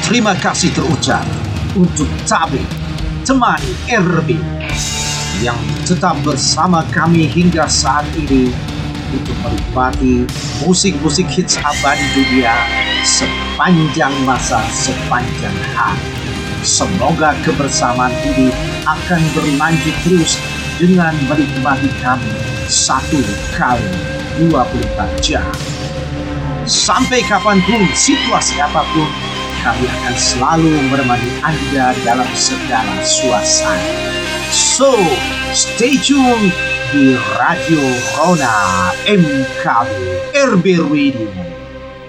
Terima kasih terucap untuk Tabe, teman RB yang tetap bersama kami hingga saat ini untuk menikmati musik-musik hits abadi dunia sepanjang masa, sepanjang hari. Semoga kebersamaan ini akan berlanjut terus dengan menikmati kami 1 kali 24 jam. Sampai kapanpun, situasi apapun, kami akan selalu menemani Anda dalam segala suasana. So, stay tune di Radio Rona MKB RB Radio.